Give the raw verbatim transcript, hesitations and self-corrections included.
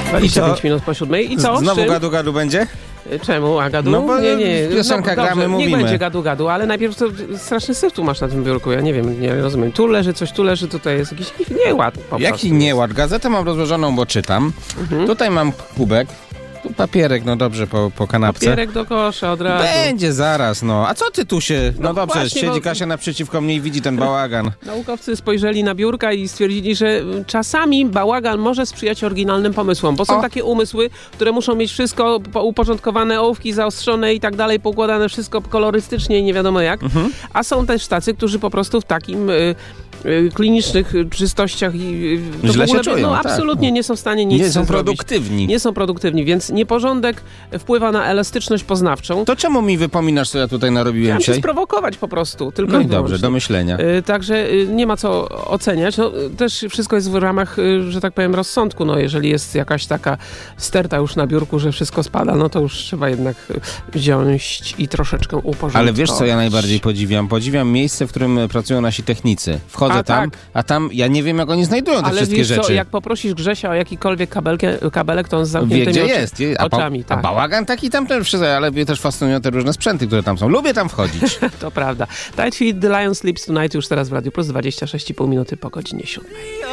dwadzieścia pięć minut po siódmej. I co? Znowu gadu gadu będzie? Czemu? A gadu? No bo nie, nie. piosenka no, gramy, dobrze, mówimy. Niech będzie gadu gadu, ale najpierw to straszny syf tu masz na tym biurku. Ja nie wiem, nie rozumiem. Tu leży coś, tu leży, tutaj jest jakiś nieład po prostu. Jaki nieład? Gazetę mam rozłożoną, bo czytam. Mhm. Tutaj mam kubek. Tu papierek, no dobrze, po, po kanapce. Papierek do kosza od razu. Będzie zaraz, no. A co ty tu się... No, no dobrze, właśnie, siedzi bo... Kasia naprzeciwko mnie i widzi ten bałagan. Naukowcy spojrzeli na biurka i stwierdzili, że czasami bałagan może sprzyjać oryginalnym pomysłom, bo są o. takie umysły, które muszą mieć wszystko uporządkowane, ołówki zaostrzone i tak dalej, poukładane wszystko kolorystycznie i nie wiadomo jak. Mhm. A są też tacy, którzy po prostu w takim... Y, klinicznych czystościach i to źle w ogóle, się czują, no tak. absolutnie nie są w stanie nic Nie są zrobić. produktywni. Nie są produktywni, więc nieporządek wpływa na elastyczność poznawczą. To czemu mi wypominasz, co ja tutaj narobiłem Chciałem dzisiaj? cię sprowokować po prostu. Tylko No i i dobrze, do myślenia. Y, także y, nie ma co oceniać. No, też wszystko jest w ramach, y, że tak powiem, rozsądku. No, jeżeli jest jakaś taka sterta już na biurku, że wszystko spada, no to już trzeba jednak wziąć i troszeczkę uporządkować. Ale wiesz, co ja najbardziej podziwiam? Podziwiam miejsce, w którym pracują nasi technicy. Wchodzę a, tam, tak. a tam ja nie wiem, jak oni znajdują te Ale wszystkie wiesz rzeczy. Co, jak poprosisz Grzesia o jakikolwiek kabelkę, kabelek, to on z Wie, zamkniętymi gdzie oczy, jest. Je, a, oczami. a Tak. bałagan taki tam też wszystko, ale mnie też fascynują te różne sprzęty, które tam są. Lubię tam wchodzić. To prawda. Tight Fit, The Lion Sleeps Tonight już teraz w Radiu Plus, dwadzieścia sześć i pół minuty po godzinie siódmej.